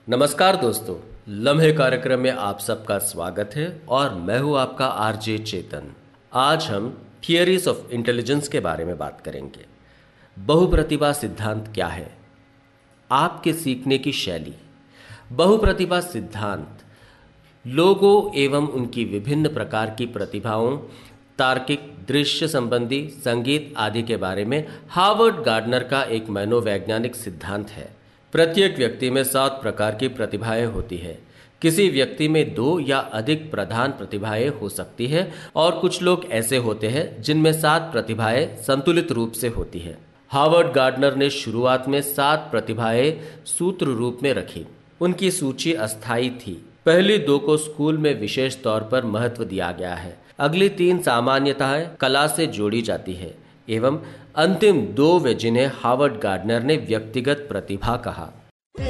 नमस्कार दोस्तों, लम्हे कार्यक्रम में आप सबका स्वागत है और मैं हूं आपका आरजे चेतन। आज हम थियरीज ऑफ इंटेलिजेंस के बारे में बात करेंगे। बहुप्रतिभा सिद्धांत क्या है? आपके सीखने की शैली। बहुप्रतिभा सिद्धांत लोगों एवं उनकी विभिन्न प्रकार की प्रतिभाओं, तार्किक, दृश्य संबंधी, संगीत आदि के बारे में हार्वर्ड गार्डनर का एक मनोवैज्ञानिक सिद्धांत है। प्रत्येक व्यक्ति में 7 प्रकार की प्रतिभाएं होती है। किसी व्यक्ति में 2 या अधिक प्रधान प्रतिभाएं हो सकती है और कुछ लोग ऐसे होते हैं जिनमें 7 प्रतिभाएं संतुलित रूप से होती है। हार्वर्ड गार्डनर ने शुरुआत में 7 प्रतिभाएं सूत्र रूप में रखी। उनकी सूची अस्थायी थी। पहली 2 को स्कूल में विशेष तौर पर महत्व दिया गया है। अगली 3 सामान्यताएं कला से जोड़ी जाती है एवं अंतिम 2 वे जिन्हें हार्वर्ड गार्डनर ने व्यक्तिगत प्रतिभा कहा।